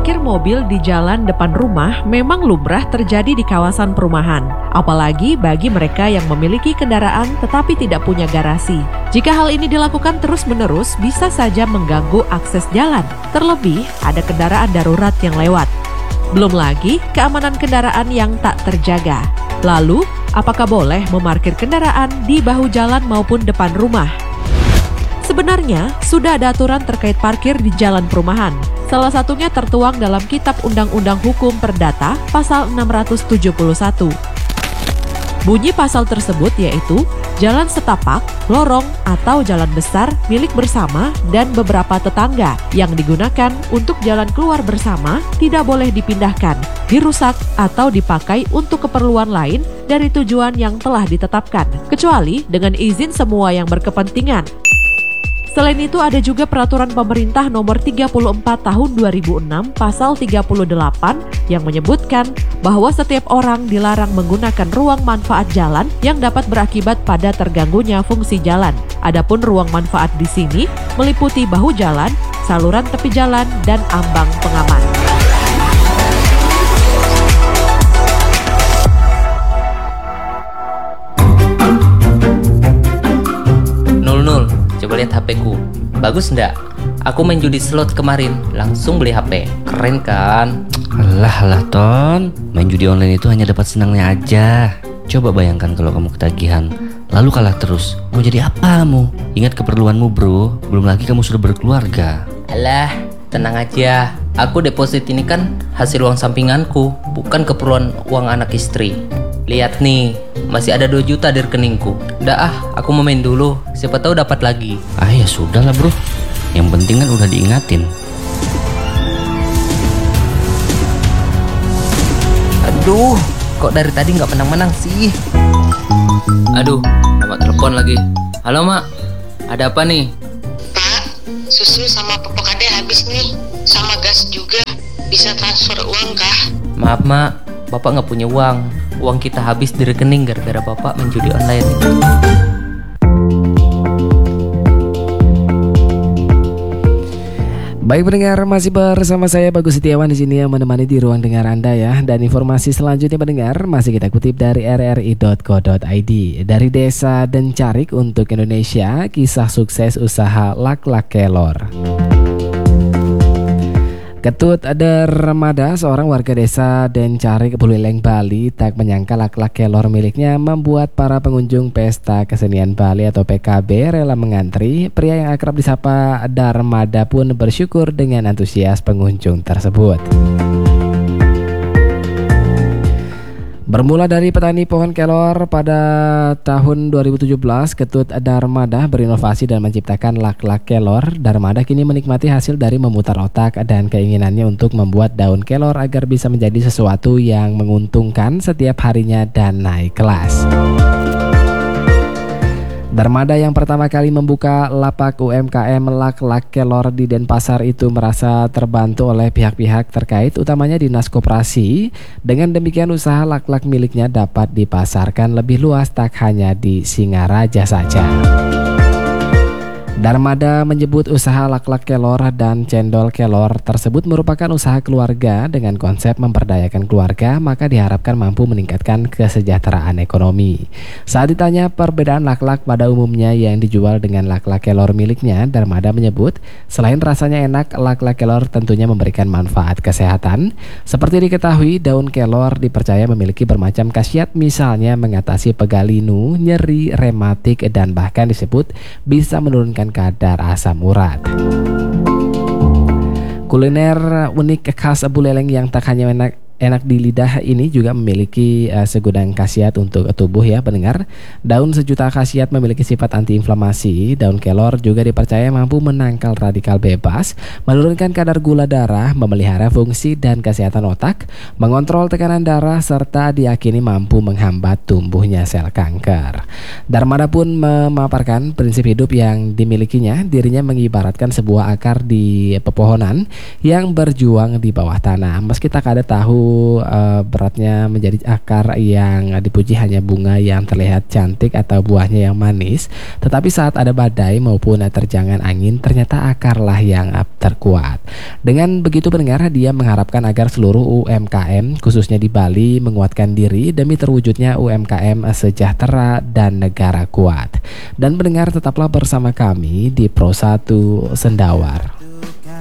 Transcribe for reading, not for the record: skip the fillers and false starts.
Parkir mobil di jalan depan rumah memang lumrah terjadi di kawasan perumahan, apalagi bagi mereka yang memiliki kendaraan tetapi tidak punya garasi. Jika hal ini dilakukan terus-menerus, bisa saja mengganggu akses jalan. Terlebih, ada kendaraan darurat yang lewat. Belum lagi keamanan kendaraan yang tak terjaga. Lalu, apakah boleh memarkir kendaraan di bahu jalan maupun depan rumah? Sebenarnya, sudah ada aturan terkait parkir di jalan perumahan. Salah satunya tertuang dalam Kitab Undang-Undang Hukum Perdata pasal 671. Bunyi pasal tersebut yaitu jalan setapak, lorong, atau jalan besar milik bersama dan beberapa tetangga yang digunakan untuk jalan keluar bersama tidak boleh dipindahkan, dirusak, atau dipakai untuk keperluan lain dari tujuan yang telah ditetapkan, kecuali dengan izin semua yang berkepentingan. Selain itu ada juga peraturan pemerintah nomor 34 tahun 2006 pasal 38 yang menyebutkan bahwa setiap orang dilarang menggunakan ruang manfaat jalan yang dapat berakibat pada terganggunya fungsi jalan. Adapun ruang manfaat di sini meliputi bahu jalan, saluran tepi jalan, dan ambang pengaman. Coba lihat HP-ku, bagus ndak? Aku main judi slot kemarin, langsung beli HP. Keren kan? Alah Ton, main judi online itu hanya dapat senangnya aja. Coba bayangkan kalau kamu ketagihan, lalu kalah terus. Mau jadi apa kamu? Ingat keperluanmu bro, belum lagi kamu sudah berkeluarga. Alah, tenang aja. Aku deposit ini kan hasil uang sampinganku, bukan keperluan uang anak istri. Lihat nih, masih ada 2 juta di rekeningku. Udah aku mau main dulu, siapa tahu dapat lagi. Ya sudah lah bro, yang penting kan udah diingatin. Aduh, kok dari tadi nggak menang-menang sih? Aduh, mama telepon lagi. Halo mak, ada apa nih? Pak, susu sama pupuk adek habis nih, sama gas juga. Bisa transfer uang kah? Maaf mak, bapak nggak punya uang. Uang kita habis di rekening gara-gara bapak main judi online. Baik pendengar, masih bersama saya Bagus Setiawan di sini yang menemani di ruang dengar Anda ya. Dan informasi selanjutnya pendengar masih kita kutip dari rri.co.id. Dari Desa Dencarik untuk Indonesia, kisah sukses usaha lak-lak kelor. Ketut Dermada, seorang warga desa Dencarik, Buleleng, Bali, tak menyangka lak-lak kelor miliknya membuat para pengunjung pesta kesenian Bali atau PKB rela mengantri. Pria yang akrab disapa Darmada pun bersyukur dengan antusias pengunjung tersebut. Bermula dari petani pohon kelor pada tahun 2017, Ketut Darmada berinovasi dan menciptakan lak-lak kelor. Darmada kini menikmati hasil dari memutar otak dan keinginannya untuk membuat daun kelor agar bisa menjadi sesuatu yang menguntungkan setiap harinya dan naik kelas. Darmada yang pertama kali membuka lapak UMKM lak-lak kelor di Denpasar itu merasa terbantu oleh pihak-pihak terkait, utamanya Dinas Koperasi. Dengan demikian usaha lak-lak miliknya dapat dipasarkan lebih luas, tak hanya di Singaraja saja. Darmada menyebut usaha lak-lak kelor dan cendol kelor tersebut merupakan usaha keluarga dengan konsep memberdayakan keluarga, maka diharapkan mampu meningkatkan kesejahteraan ekonomi. Saat ditanya perbedaan lak-lak pada umumnya yang dijual dengan lak-lak kelor miliknya, Darmada menyebut selain rasanya enak, lak-lak kelor tentunya memberikan manfaat kesehatan. Seperti diketahui, daun kelor dipercaya memiliki bermacam khasiat, misalnya mengatasi pegal linu, nyeri, rematik, dan bahkan disebut bisa menurunkan kadar asam urat. Kuliner unik khas Buleleng yang tak hanya enak di lidah ini juga memiliki segudang khasiat untuk tubuh ya pendengar. Daun sejuta khasiat memiliki sifat antiinflamasi. Daun kelor juga dipercaya mampu menangkal radikal bebas, menurunkan kadar gula darah, memelihara fungsi dan kesehatan otak, mengontrol tekanan darah, serta diyakini mampu menghambat tumbuhnya sel kanker. Darmada pun memaparkan prinsip hidup yang dimilikinya. Dirinya mengibaratkan sebuah akar di pepohonan yang berjuang di bawah tanah. Meski tak ada tahu beratnya menjadi akar yang dipuji hanya bunga yang terlihat cantik atau buahnya yang manis, tetapi saat ada badai maupun terjangan angin, ternyata akarlah yang terkuat. Dengan begitu pendengar, dia mengharapkan agar seluruh UMKM khususnya di Bali menguatkan diri demi terwujudnya UMKM sejahtera dan negara kuat. Dan pendengar, tetaplah bersama kami di Pro 1 Sendawar.